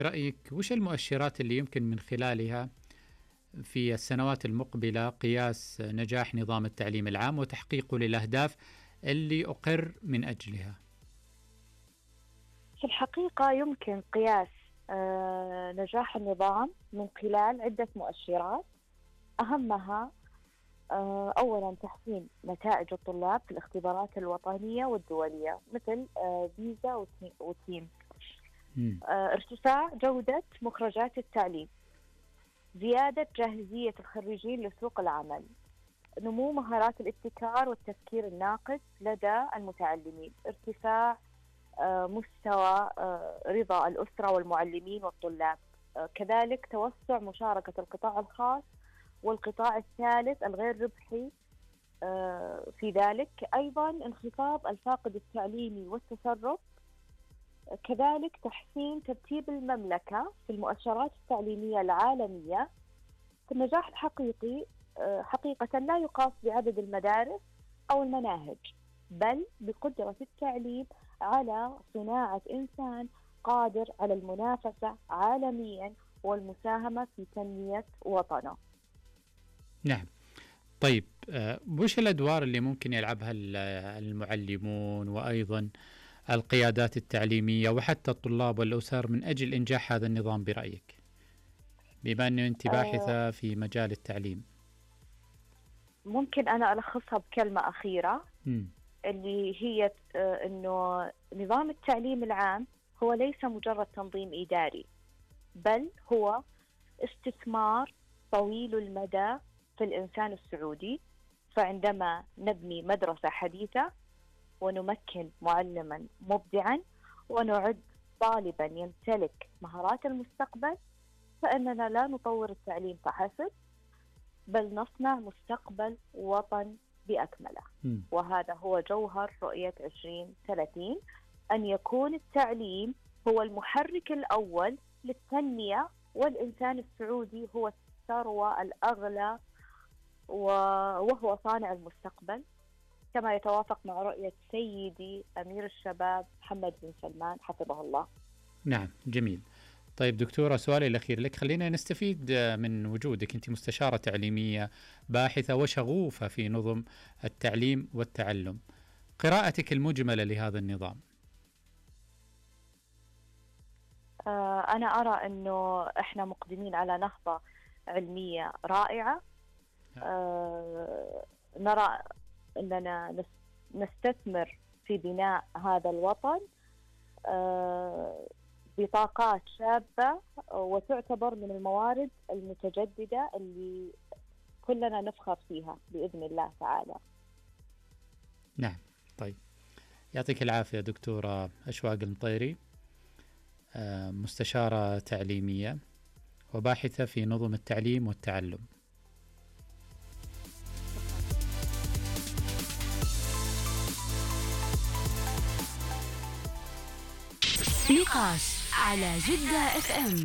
برأيك وش المؤشرات اللي يمكن من خلالها في السنوات المقبلة قياس نجاح نظام التعليم العام وتحقيقه للأهداف اللي أقر من أجلها؟ في الحقيقة يمكن قياس نجاح النظام من خلال عدة مؤشرات، أهمها أولا تحسين نتائج الطلاب في الاختبارات الوطنية والدولية مثل فيزا وتيم، ارتفاع جودة مخرجات التعليم، زيادة جاهزية الخريجين لسوق العمل، نمو مهارات الابتكار والتفكير الناقد لدى المتعلمين، ارتفاع مستوى رضا الأسرة والمعلمين والطلاب، كذلك توسع مشاركة القطاع الخاص والقطاع الثالث الغير ربحي في ذلك، أيضا انخفاض الفاقد التعليمي والتسرب، كذلك تحسين ترتيب المملكة في المؤشرات التعليمية العالمية. النجاح الحقيقي حقيقة لا يقاس بعدد المدارس أو المناهج، بل بقدرة التعليم على صناعة إنسان قادر على المنافسة عالميا والمساهمة في تنمية وطنه. نعم. طيب وش الأدوار اللي ممكن يلعبها المعلمون وأيضا القيادات التعليمية وحتى الطلاب والأسر من أجل إنجاح هذا النظام برأيك، بما أنه أنت باحثة في مجال التعليم؟ ممكن أنا ألخصها بكلمة أخيرة اللي هي أنه نظام التعليم العام هو ليس مجرد تنظيم إداري، بل هو استثمار طويل المدى في الإنسان السعودي. فعندما نبني مدرسة حديثة ونمكن معلما مبدعا ونعد طالبا يمتلك مهارات المستقبل، فإننا لا نطور التعليم فحسب، بل نصنع مستقبل وطن بأكمله. وهذا هو جوهر رؤية 2030، أن يكون التعليم هو المحرك الأول للتنمية، والإنسان السعودي هو الثروة الأغلى وهو صانع المستقبل، كما يتوافق مع رؤية سيدي أمير الشباب محمد بن سلمان حفظه الله. نعم، جميل. طيب دكتورة، سؤالي الأخير لك، خلينا نستفيد من وجودك، أنت مستشارة تعليمية باحثة وشغوفة في نظم التعليم والتعلم، قراءتك المجملة لهذا النظام؟ أنا أرى أنه إحنا مقدمين على نهضة علمية رائعة. نرى أننا نستثمر في بناء هذا الوطن بطاقات شابة، وتعتبر من الموارد المتجددة اللي كلنا نفخر فيها بإذن الله تعالى. نعم. طيب، يعطيك العافية دكتورة أشواق المطيري، مستشارة تعليمية وباحثة في نظم التعليم والتعلم. نقاش على جدة FM.